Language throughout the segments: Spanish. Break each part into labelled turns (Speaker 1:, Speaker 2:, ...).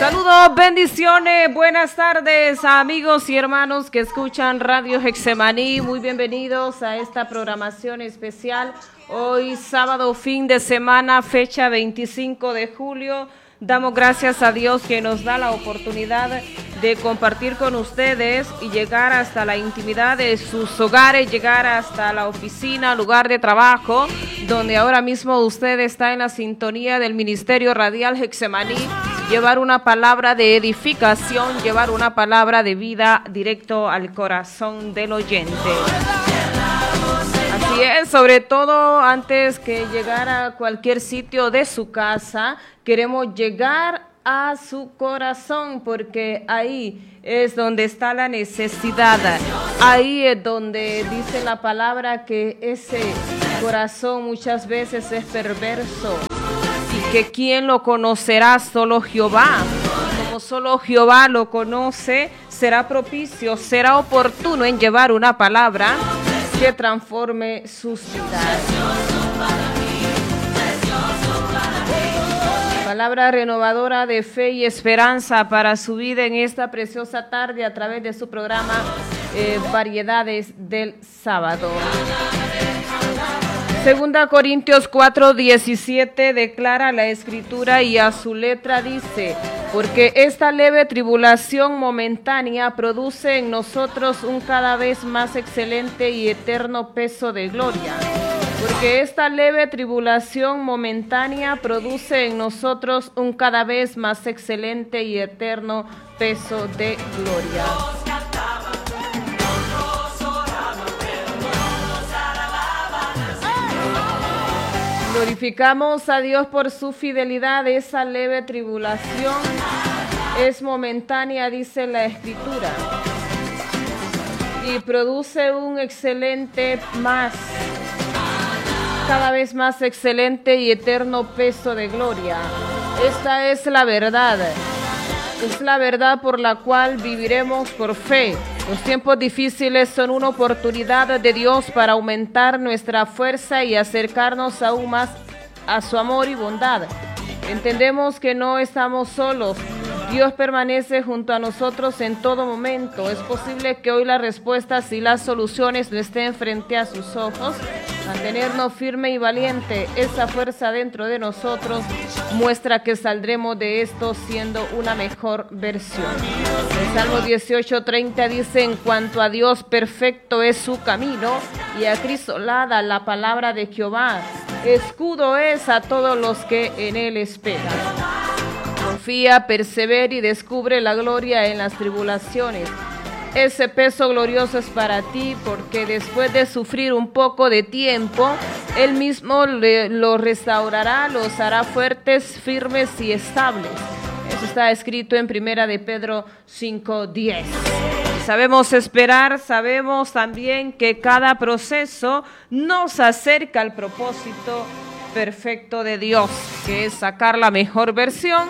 Speaker 1: Saludos, bendiciones, buenas tardes amigos y hermanos que escuchan Radio Getsemaní. Muy bienvenidos a esta programación especial. Hoy sábado, fin de semana, fecha 25 de julio. Damos gracias a Dios que nos da la oportunidad de compartir con ustedes y llegar hasta la intimidad de sus hogares, llegar hasta la oficina, lugar de trabajo, donde ahora mismo usted está en la sintonía del Ministerio Radial Getsemaní. Llevar una palabra de edificación, llevar una palabra de vida directo al corazón del oyente. Así es, sobre todo antes que llegar a cualquier sitio de su casa, queremos llegar a su corazón porque ahí es donde está la necesidad. Ahí es donde dice la palabra que ese corazón muchas veces es perverso. Que quién lo conocerá, solo Jehová. Como solo Jehová lo conoce, será propicio, será oportuno en llevar una palabra que transforme sus vidas. Palabra renovadora de fe y esperanza para su vida en esta preciosa tarde a través de su programa Variedades del Sábado. 2 Corintios 4:17 declara la Escritura y a su letra dice: porque esta leve tribulación momentánea produce en nosotros un cada vez más excelente y eterno peso de gloria. Porque esta leve tribulación momentánea produce en nosotros un cada vez más excelente y eterno peso de gloria. Glorificamos a Dios por su fidelidad. Esa leve tribulación es momentánea, dice la Escritura, y produce un excelente cada vez más excelente y eterno peso de gloria. Esta es la verdad. Es la verdad por la cual viviremos por fe. Los tiempos difíciles son una oportunidad de Dios para aumentar nuestra fuerza y acercarnos aún más a su amor y bondad. Entendemos que no estamos solos. Dios permanece junto a nosotros en todo momento. Es posible que hoy las respuestas y las soluciones no estén frente a sus ojos. Mantenernos firme y valiente, esa fuerza dentro de nosotros muestra que saldremos de esto siendo una mejor versión. El Salmo 18:30 dice: en cuanto a Dios, perfecto es su camino, y acrisolada la palabra de Jehová. Escudo es a todos los que en él esperan. Confía, persevera y descubre la gloria en las tribulaciones. Ese peso glorioso es para ti, porque después de sufrir un poco de tiempo, Él mismo los restaurará, los hará fuertes, firmes y estables. Eso está escrito en 1 de Pedro 5:10. Sabemos esperar, sabemos también que cada proceso nos acerca al propósito perfecto de Dios, que es sacar la mejor versión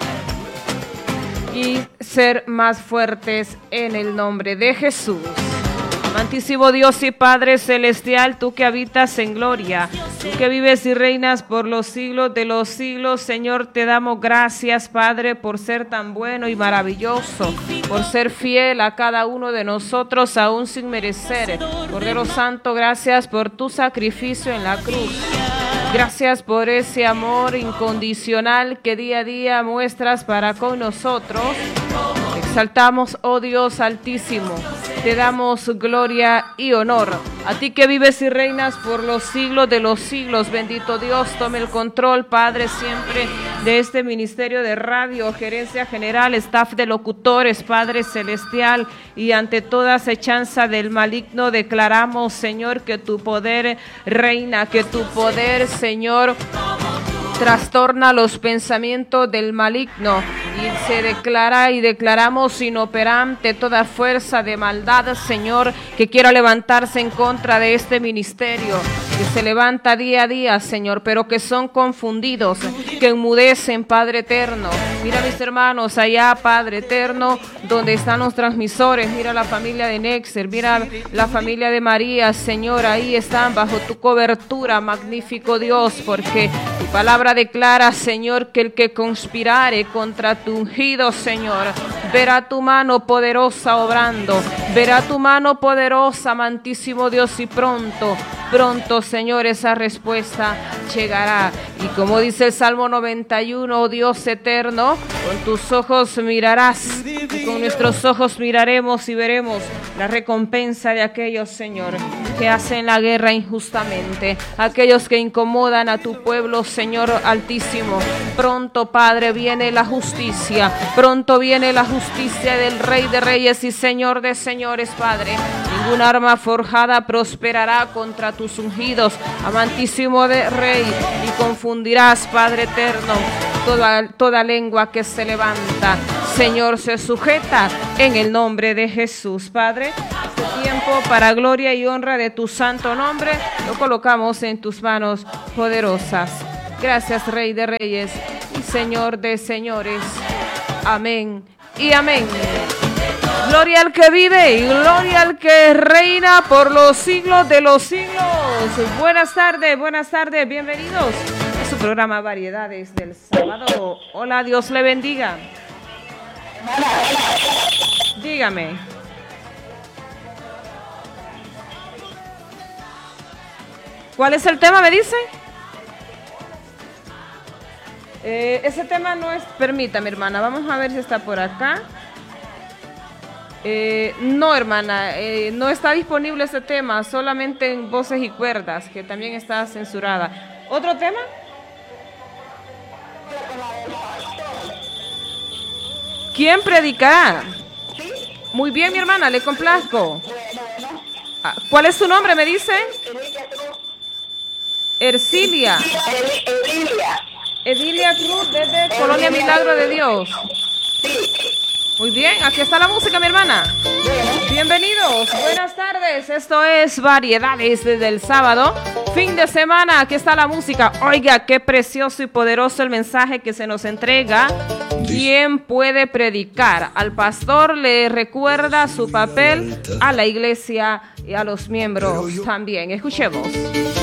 Speaker 1: y ser más fuertes en el nombre de Jesús. Amantísimo Dios y Padre Celestial, tú que habitas en gloria, tú que vives y reinas por los siglos de los siglos, Señor, te damos gracias, Padre, por ser tan bueno y maravilloso, por ser fiel a cada uno de nosotros, aún sin merecer. Cordero Santo, gracias por tu sacrificio en la cruz. Gracias por ese amor incondicional que día a día muestras para con nosotros. Te exaltamos, oh Dios altísimo. Te damos gloria y honor. A ti que vives y reinas por los siglos de los siglos. Bendito Dios, tome el control, Padre, siempre de este ministerio de radio, gerencia general, staff de locutores, Padre Celestial. Y ante toda acechanza del maligno declaramos, Señor, que tu poder reina, que tu poder, Señor, trastorna los pensamientos del maligno y se declara y declaramos inoperante toda fuerza de maldad, Señor, que quiera levantarse en contra de este ministerio. que se levanta día a día, Señor, pero que son confundidos, que enmudecen, Padre eterno. Mira mis hermanos allá, Padre eterno, donde están los transmisores. Mira la familia de Nexer, mira la familia de María, Señor, ahí están bajo tu cobertura, magnífico Dios, porque tu palabra declara, Señor, que el que conspirare contra tu ungido, Señor, verá tu mano poderosa obrando, verá tu mano poderosa, amantísimo Dios, y pronto, Señor, esa respuesta llegará. Y como dice el Salmo 91, oh Dios eterno, con tus ojos mirarás, y con nuestros ojos miraremos y veremos la recompensa de aquellos, Señor, que hacen la guerra injustamente, aquellos que incomodan a tu pueblo, Señor Altísimo. Pronto, Padre, viene la justicia, pronto viene la justicia del Rey de Reyes y Señor de Señores, Padre. Ningún arma forjada prosperará contra tus ungidos, amantísimo de Rey, y confundirás, Padre eterno, toda lengua que se levanta. Señor, se sujeta en el nombre de Jesús. Padre, este tiempo para gloria y honra de tu santo nombre lo colocamos en tus manos poderosas. Gracias, Rey de Reyes y Señor de Señores. Amén y amén. Gloria al que vive y gloria al que reina por los siglos de los siglos. Buenas tardes, bienvenidos a su programa Variedades del Sábado. Hola, Dios le bendiga. Dígame. ¿Cuál es el tema, me dice? Ese tema no es... Permítame, hermana, vamos a ver si está por acá. No, hermana, no está disponible ese tema, solamente en voces y cuerdas, que también está censurada. ¿Otro tema? ¿Quién predicará? Muy bien, mi hermana, le complazco. ¿Cuál es su nombre, me dice? Ercilia. Edilia Cruz, desde Colonia Milagro de Dios. Muy bien, aquí está la música, mi hermana. Bienvenidos, buenas tardes. Esto es Variedades desde el sábado, fin de semana. Aquí está la música. Oiga, qué precioso y poderoso el mensaje que se nos entrega. ¿Quién puede predicar? Al pastor le recuerda su papel, a la iglesia y a los miembros también. Escuchemos.